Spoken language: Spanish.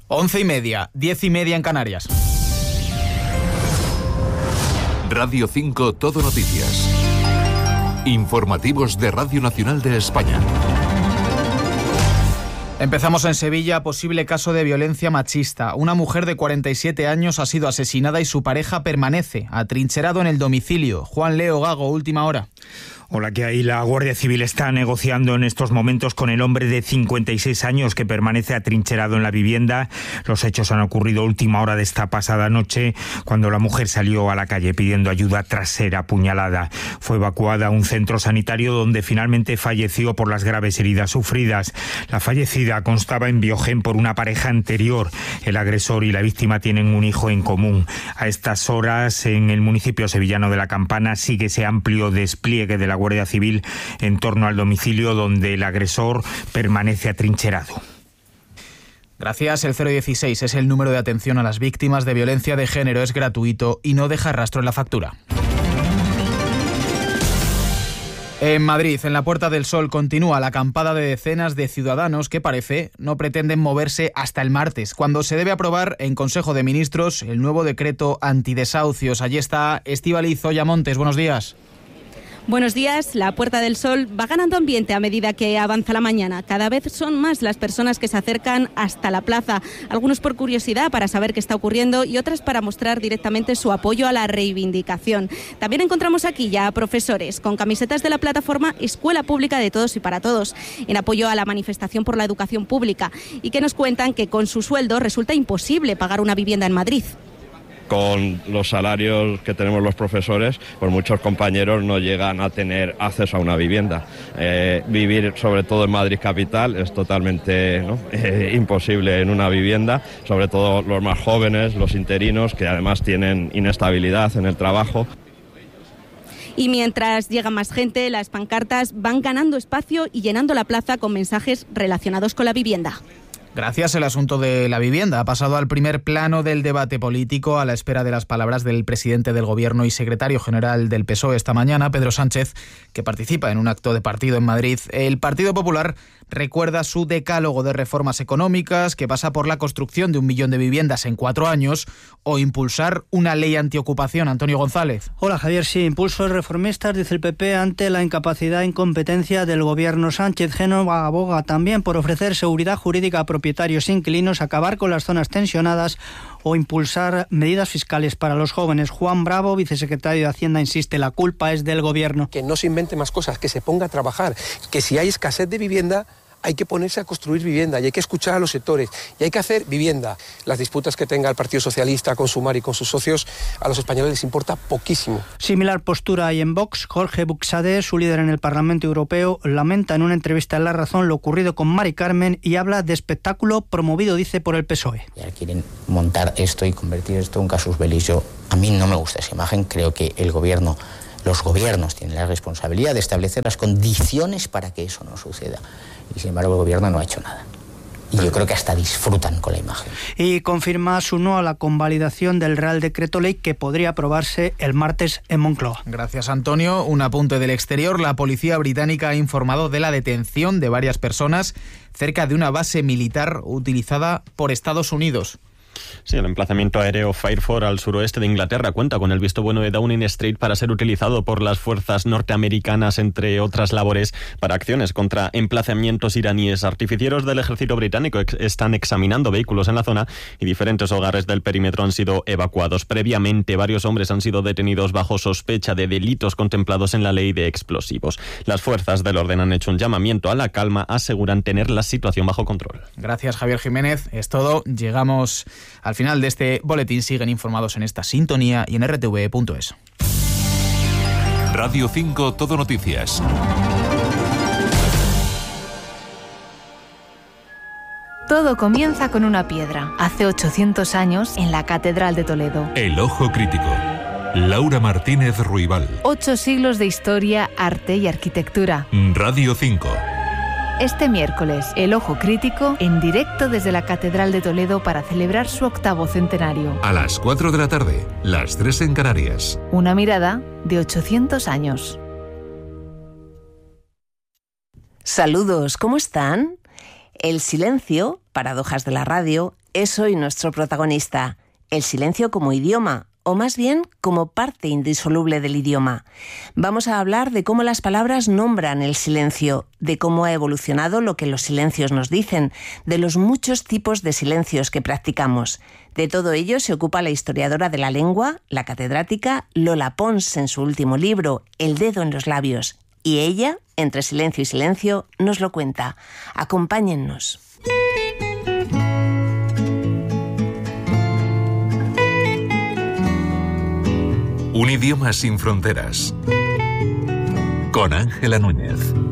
11:30, 10:30 en Canarias. Radio 5 Todo Noticias. Informativos de Radio Nacional de España. Empezamos en Sevilla, posible caso de violencia machista. Una mujer de 47 años ha sido asesinada y su pareja permanece atrincherado en el domicilio. Juan Leo Gago, última hora. Hola, ¿qué hay? La Guardia Civil está negociando en estos momentos con el hombre de 56 años que permanece atrincherado en la vivienda. Los hechos han ocurrido a última hora de esta pasada noche, cuando la mujer salió a la calle pidiendo ayuda tras ser apuñalada. Fue evacuada a un centro sanitario donde finalmente falleció por las graves heridas sufridas. La fallecida constaba en Biogen por una pareja anterior. El agresor y la víctima tienen un hijo en común. A estas horas, en el municipio sevillano de La Campana, sigue ese amplio despliegue de la Guardia Civil en torno al domicilio donde el agresor permanece atrincherado. Gracias. El 016 es el número de atención a las víctimas de violencia de género. Es gratuito y no deja rastro en la factura. En Madrid, en la Puerta del Sol, continúa la acampada de decenas de ciudadanos que parece no pretenden moverse hasta el martes, cuando se debe aprobar en Consejo de Ministros el nuevo decreto antidesahucios. Allí está Estíbaliz Zoya Montes. Buenos días. Buenos días. La Puerta del Sol va ganando ambiente a medida que avanza la mañana. Cada vez son más las personas que se acercan hasta la plaza, algunos por curiosidad para saber qué está ocurriendo y otras para mostrar directamente su apoyo a la reivindicación. También encontramos aquí ya a profesores con camisetas de la plataforma Escuela Pública de Todos y para Todos, en apoyo a la manifestación por la educación pública, y que nos cuentan que con su sueldo resulta imposible pagar una vivienda en Madrid. Con los salarios que tenemos los profesores, pues muchos compañeros no llegan a tener acceso a una vivienda. Vivir, sobre todo en Madrid capital, es totalmente imposible en una vivienda, sobre todo los más jóvenes, los interinos, que además tienen inestabilidad en el trabajo. Y mientras llega más gente, las pancartas van ganando espacio y llenando la plaza con mensajes relacionados con la vivienda. Gracias. El asunto de la vivienda ha pasado al primer plano del debate político a la espera de las palabras del presidente del Gobierno y secretario general del PSOE esta mañana, Pedro Sánchez, que participa en un acto de partido en Madrid. El Partido Popular recuerda su decálogo de reformas económicas, que pasa por la construcción de 1 millón de viviendas en 4 años o impulsar una ley antiocupación. Antonio González. Hola, Javier. Sí, impulsos reformistas, dice el PP, ante la incapacidad e incompetencia del Gobierno. Sánchez Génova aboga también por ofrecer seguridad jurídica a propietarios e inquilinos, acabar con las zonas tensionadas o impulsar medidas fiscales para los jóvenes. Juan Bravo, vicesecretario de Hacienda, insiste, la culpa es del Gobierno. Que no se invente más cosas, que se ponga a trabajar, que si hay escasez de vivienda hay que ponerse a construir vivienda y hay que escuchar a los sectores y hay que hacer vivienda. Las disputas que tenga el Partido Socialista con Sumar y con sus socios, a los españoles les importa poquísimo. Similar postura hay en Vox. Jorge Buxadé, su líder en el Parlamento Europeo, lamenta en una entrevista en La Razón lo ocurrido con Mari Carmen y habla de espectáculo promovido, dice, por el PSOE. Ya quieren montar esto y convertir esto en un casus belli. A mí no me gusta esa imagen. Creo que los gobiernos tienen la responsabilidad de establecer las condiciones para que eso no suceda. Y sin embargo el Gobierno no ha hecho nada. Y yo creo que hasta disfrutan con la imagen. Y confirma su no a la convalidación del Real Decreto Ley que podría aprobarse el martes en Moncloa. Gracias, Antonio. Un apunte del exterior. La policía británica ha informado de la detención de varias personas cerca de una base militar utilizada por Estados Unidos. Sí, el emplazamiento aéreo Fairford al suroeste de Inglaterra cuenta con el visto bueno de Downing Street para ser utilizado por las fuerzas norteamericanas, entre otras labores, para acciones contra emplazamientos iraníes. Artificieros del ejército británico están examinando vehículos en la zona y diferentes hogares del perímetro han sido evacuados. Previamente, varios hombres han sido detenidos bajo sospecha de delitos contemplados en la ley de explosivos. Las fuerzas del orden han hecho un llamamiento a la calma, aseguran tener la situación bajo control. Gracias, Javier Jiménez. Es todo. Llegamos al final de este boletín. Siguen informados en esta sintonía y en rtv.es. Radio 5 Todo Noticias. Todo comienza con una piedra. Hace 800 años, en la Catedral de Toledo. El Ojo Crítico. Laura Martínez Ruibal. 8 siglos de historia, arte y arquitectura. Radio 5. Este miércoles, El Ojo Crítico, en directo desde la Catedral de Toledo para celebrar su 8º centenario. A las 4 de la tarde, las 3 en Canarias. Una mirada de 800 años. Saludos, ¿cómo están? El silencio Paradojas de la radio, es hoy nuestro protagonista. El silencio como idioma, o más bien como parte indisoluble del idioma. Vamos a hablar de cómo las palabras nombran el silencio, de cómo ha evolucionado lo que los silencios nos dicen, de los muchos tipos de silencios que practicamos. De todo ello se ocupa la historiadora de la lengua, la catedrática Lola Pons, en su último libro, El dedo en los labios. Y ella, entre silencio y silencio, nos lo cuenta. Acompáñennos. Un idioma sin fronteras. Con Ángela Núñez.